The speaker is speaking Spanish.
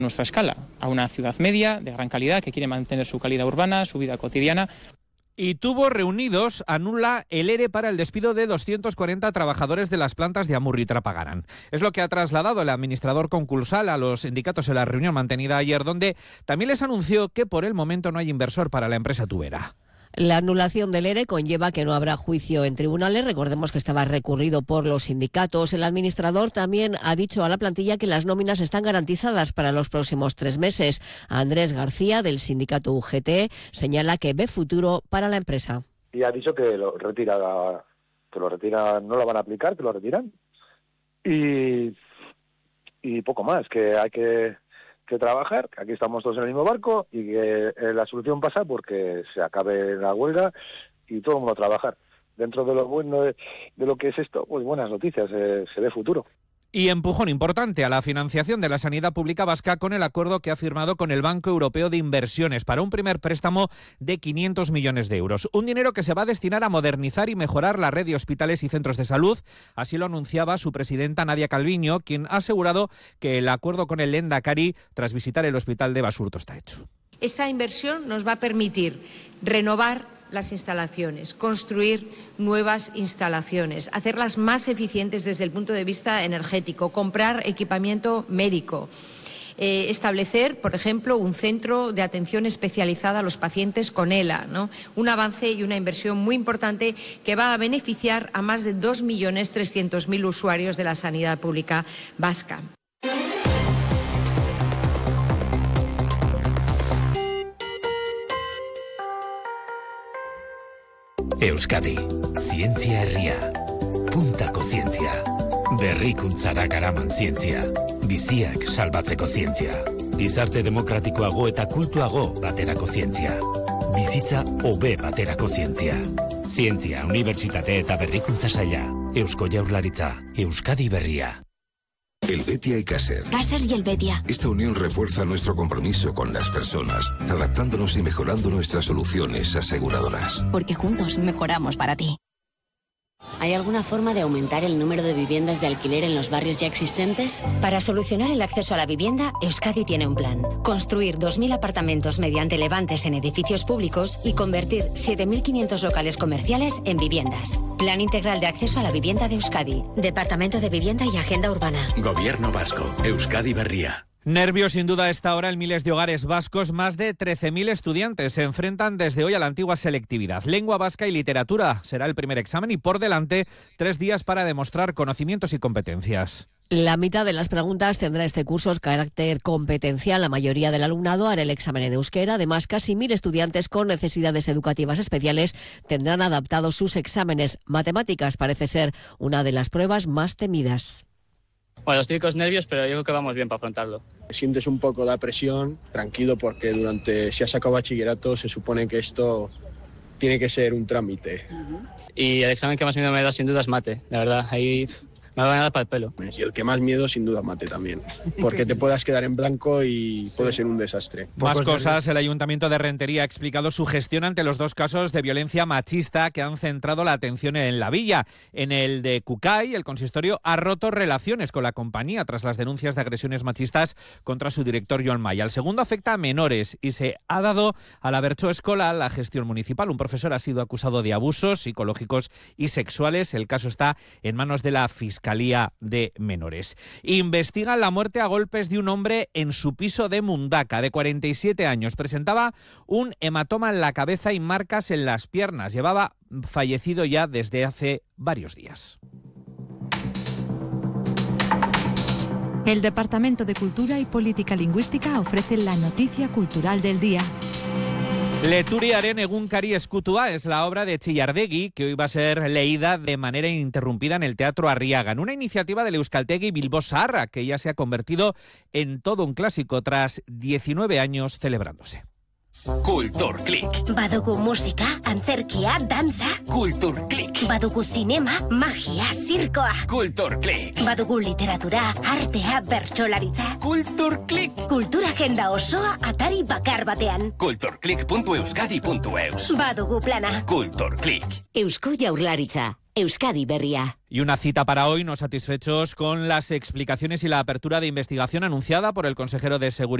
nuestra escala, a una ciudad media, de gran calidad, que quiere mantener su calidad urbana, su vida cotidiana. Y Tubos Reunidos anula el ERE para el despido de 240 trabajadores de las plantas de Amurrio y Trapagaran. Es lo que ha trasladado el administrador concursal a los sindicatos en la reunión mantenida ayer, donde también les anunció que por el momento no hay inversor para la empresa tubera. La anulación del ERE conlleva que no habrá juicio en tribunales. Recordemos que estaba recurrido por los sindicatos. El administrador también ha dicho a la plantilla que las nóminas están garantizadas para los próximos 3 meses. Andrés García, del sindicato UGT, señala que ve futuro para la empresa. Y ha dicho que lo retira, no lo van a aplicar, que lo retiran. Y poco más, que hay que trabajar, que aquí estamos todos en el mismo barco y que la solución pasa porque se acabe la huelga y todo el mundo a trabajar. Dentro de lo bueno de lo que es esto, pues buenas noticias, se ve futuro. Y empujón importante a la financiación de la sanidad pública vasca con el acuerdo que ha firmado con el Banco Europeo de Inversiones para un primer préstamo de 500 millones de euros. Un dinero que se va a destinar a modernizar y mejorar la red de hospitales y centros de salud. Así lo anunciaba su presidenta Nadia Calviño, quien ha asegurado que el acuerdo con el Lehendakari tras visitar el hospital de Basurto está hecho. Esta inversión nos va a permitir renovar las instalaciones, construir nuevas instalaciones, hacerlas más eficientes desde el punto de vista energético, comprar equipamiento médico, establecer, por ejemplo, un centro de atención especializada a los pacientes con ELA, ¿no? Un avance y una inversión muy importante que va a beneficiar a más de 2.300.000 usuarios de la sanidad pública vasca. Euskadi, zientzia herria, puntako zientzia, berrikuntzara garaman zientzia, biziak salbatzeko zientzia, gizarte demokratikoago eta kultuago baterako zientzia, bizitza hobe baterako zientzia, zientzia, unibertsitate eta berrikuntza saila, Eusko Jaurlaritza, Euskadi berria. El Betia y Caser. Caser y el Betia. Esta unión refuerza nuestro compromiso con las personas, adaptándonos y mejorando nuestras soluciones aseguradoras. Porque juntos mejoramos para ti. ¿Hay alguna forma de aumentar el número de viviendas de alquiler en los barrios ya existentes? Para solucionar el acceso a la vivienda, Euskadi tiene un plan. Construir 2.000 apartamentos mediante levantes en edificios públicos y convertir 7.500 locales comerciales en viviendas. Plan integral de acceso a la vivienda de Euskadi. Departamento de Vivienda y Agenda Urbana. Gobierno vasco, Euskadi berria. Nervios sin duda a esta hora en miles de hogares vascos. Más de 13.000 estudiantes se enfrentan desde hoy a la antigua selectividad. Lengua vasca y literatura será el primer examen y por delante 3 días para demostrar conocimientos y competencias. La mitad de las preguntas tendrá este curso carácter competencial. La mayoría del alumnado hará el examen en euskera. Además, casi 1.000 estudiantes con necesidades educativas especiales tendrán adaptados sus exámenes. Matemáticas parece ser una de las pruebas más temidas. Bueno, los típicos nervios, pero yo creo que vamos bien para afrontarlo. Sientes un poco la presión, tranquilo, porque si has sacado bachillerato se supone que esto tiene que ser un trámite. Y el examen que más miedo me da sin duda es mate, la verdad, ahí me van a dar para el pelo. Y el que más miedo sin duda mate también, porque te puedas quedar en blanco y puede ser un desastre. Más cosas, el Ayuntamiento de Rentería ha explicado su gestión ante los 2 casos de violencia machista que han centrado la atención en la villa. En el de Cucay, el consistorio ha roto relaciones con la compañía tras las denuncias de agresiones machistas contra su director Joan Maya. El segundo afecta a menores y se ha dado a la Bertso Escola la gestión municipal. Un profesor ha sido acusado de abusos psicológicos y sexuales. El caso está en manos de la Fiscalía de Menores. Investigan la muerte a golpes de un hombre en su piso de Mundaca, de 47 años. Presentaba un hematoma en la cabeza y marcas en las piernas. Llevaba fallecido ya desde hace varios días. El Departamento de Cultura y Política Lingüística ofrece la noticia cultural del día. Leturiaren egunkari eskutua es la obra de Chillardegui, que hoy va a ser leída de manera ininterrumpida en el Teatro Arriaga, en una iniciativa del Euskaltegi Bilbo Zaharra, que ya se ha convertido en todo un clásico tras 19 años celebrándose. Kulturklik. Badugu musika, antzerkia, dantza. Kulturklik. Badugu zinema, magia, zirkoa. Kulturklik. Badugu literatura, artea, bertsolaritza. Kulturklik. Kultura agenda osoa atari bakar batean. Kulturklik.euskadi.eus. Badugu plana. Kulturklik. Eusko Jaurlaritza. Euskadi Berria. Y una cita para hoy, no satisfechos con las explicaciones y la apertura de investigación anunciada por el consejero de Seguridad